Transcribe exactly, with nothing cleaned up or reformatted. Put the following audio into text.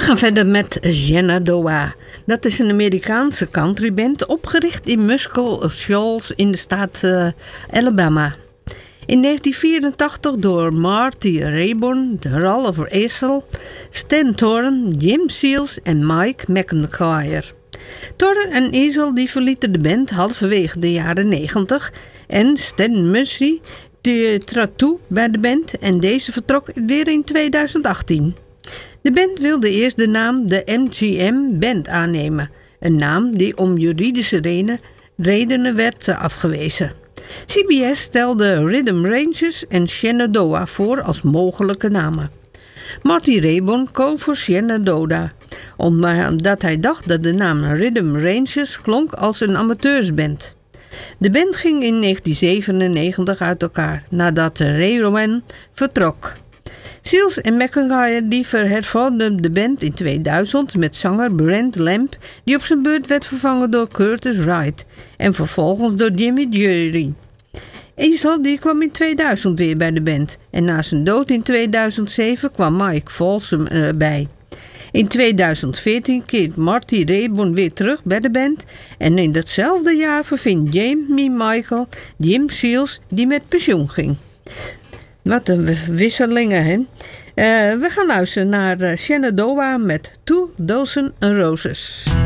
gaan verder met Shenandoah. Dat is een Amerikaanse countryband opgericht in Muscle Shoals in de staat uh, Alabama. In negentien vierentachtig door Marty Rayburn, Ralph Ezel, Stan Torren, Jim Seals en Mike McIntyre. Torren en Ezel die verlieten de band halverwege de jaren negentig en Stan Mussey die trad toe bij de band en deze vertrok weer in tweeduizend achttien. De band wilde eerst de naam de M G M Band aannemen, een naam die om juridische redenen, redenen werd afgewezen. C B S stelde Rhythm Rangers en Shenandoah voor als mogelijke namen. Marty Rayburn koos voor Shenandoah, omdat hij dacht dat de naam Rhythm Rangers klonk als een amateursband. De band ging in negentien zevenennegentig uit elkaar, nadat Rayburn vertrok. Seals en McIntyre die hervormden de band in tweeduizend met zanger Brent Lamb, die op zijn beurt werd vervangen door Curtis Wright en vervolgens door Jimmy Jury. Ezel die kwam in tweeduizend weer bij de band en na zijn dood in tweeduizend zeven kwam Mike Folsom erbij. In tweeduizend veertien keert Marty Rayburn weer terug bij de band en in datzelfde jaar vervindt Jamie Michael Jim Seals die met pensioen ging. Wat een wisselingen, hè? Uh, we gaan luisteren naar uh, Shenandoah met Two Dozen Roses.